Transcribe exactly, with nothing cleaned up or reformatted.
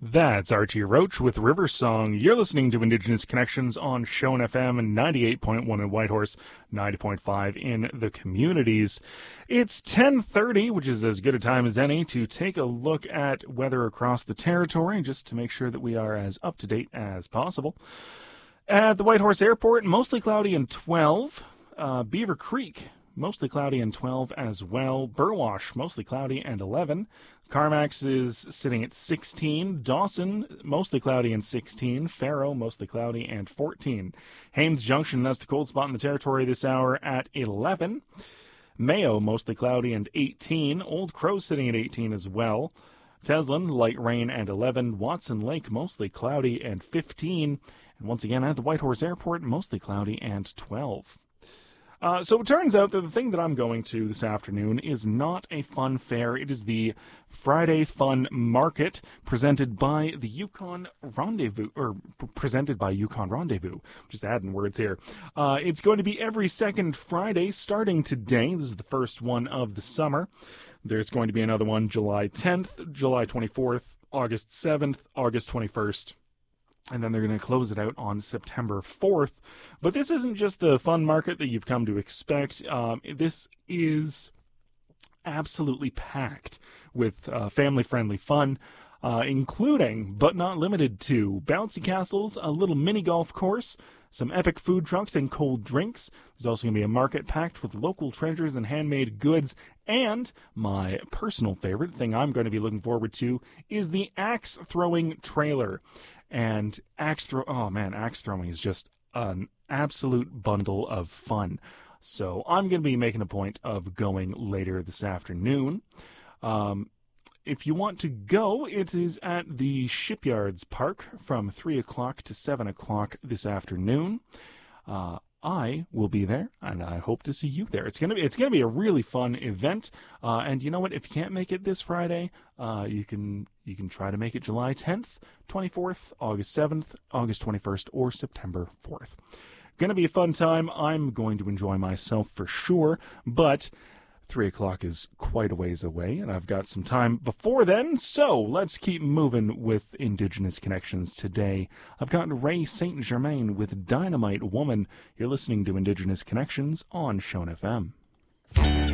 That's Archie Roach with River Song. You're listening to Indigenous Connections on Shone F M ninety-eight point one in Whitehorse, ninety point five in the communities. It's ten thirty, which is as good a time as any to take a look at weather across the territory, just to make sure that we are as up-to-date as possible. At the Whitehorse Airport, mostly cloudy and twelve. Uh, Beaver Creek, mostly cloudy and twelve as well. Burwash, mostly cloudy and eleven. Carmax is sitting at sixteen. Dawson, mostly cloudy and sixteen. Faro, mostly cloudy and fourteen. Haines Junction, that's the cold spot in the territory this hour at eleven. Mayo, mostly cloudy and eighteen. Old Crow sitting at eighteen as well. Teslin, light rain and eleven. Watson Lake, mostly cloudy and fifteen. And once again, at the Whitehorse Airport, mostly cloudy and twelve. Uh, so it turns out that the thing that I'm going to this afternoon is not a fun fair. It is the Friday Fun Market presented by the Yukon Rendezvous, or p- presented by Yukon Rendezvous. Just adding words here. Uh, it's going to be every second Friday starting today. This is the first one of the summer. There's going to be another one July tenth, July twenty-fourth, August seventh, August twenty-first. And then they're going to close it out on September fourth. But this isn't just the fun market that you've come to expect. Um, this is absolutely packed with uh, family-friendly fun, uh, including, but not limited to, bouncy castles, a little mini golf course, some epic food trucks and cold drinks. There's also going to be a market packed with local treasures and handmade goods. And my personal favorite thing I'm going to be looking forward to is the axe throwing trailer. And axe throw, oh man, axe throwing is just an absolute bundle of fun. So I'm going to be making a point of going later this afternoon. Um, if you want to go, it is at the Shipyards Park from three o'clock to seven o'clock this afternoon. Uh, I will be there, and I hope to see you there. It's gonna be it's gonna be a really fun event. Uh, and you know what? If you can't make it this Friday, uh, you can you can try to make it July tenth, twenty-fourth, August seventh, August twenty-first, or September fourth. Gonna be a fun time. I'm going to enjoy myself for sure, but three o'clock is quite a ways away, and I've got some time before then, so let's keep moving with Indigenous Connections today. I've got Ray Saint Germain with Dynamite Woman. You're listening to Indigenous Connections on Shone F M.